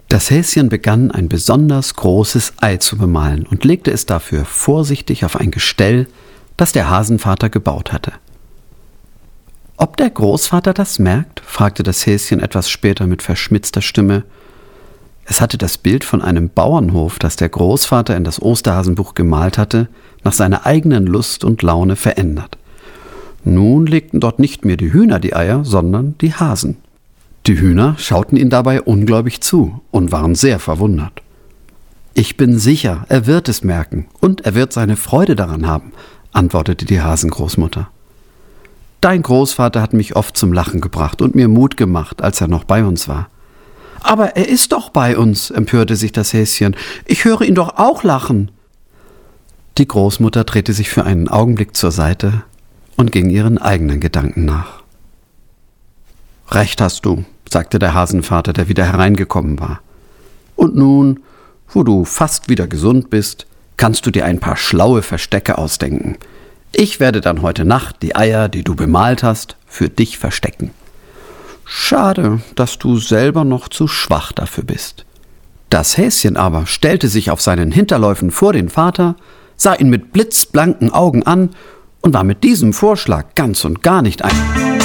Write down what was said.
Das Häschen begann, ein besonders großes Ei zu bemalen und legte es dafür vorsichtig auf ein Gestell, das der Hasenvater gebaut hatte. »Ob der Großvater das merkt?« fragte das Häschen etwas später mit verschmitzter Stimme. Es hatte das Bild von einem Bauernhof, das der Großvater in das Osterhasenbuch gemalt hatte, nach seiner eigenen Lust und Laune verändert. Nun legten dort nicht mehr die Hühner die Eier, sondern die Hasen. Die Hühner schauten ihn dabei ungläubig zu und waren sehr verwundert. »Ich bin sicher, er wird es merken und er wird seine Freude daran haben«, antwortete die Hasengroßmutter. »Dein Großvater hat mich oft zum Lachen gebracht und mir Mut gemacht, als er noch bei uns war.« »Aber er ist doch bei uns«, empörte sich das Häschen. »Ich höre ihn doch auch lachen.« Die Großmutter drehte sich für einen Augenblick zur Seite und ging ihren eigenen Gedanken nach. »Recht hast du«, sagte der Hasenvater, der wieder hereingekommen war. »Und nun, wo du fast wieder gesund bist, kannst du dir ein paar schlaue Verstecke ausdenken. Ich werde dann heute Nacht die Eier, die du bemalt hast, für dich verstecken. Schade, dass du selber noch zu schwach dafür bist.« Das Häschen aber stellte sich auf seinen Hinterläufen vor den Vater, sah ihn mit blitzblanken Augen an und war mit diesem Vorschlag ganz und gar nicht ein.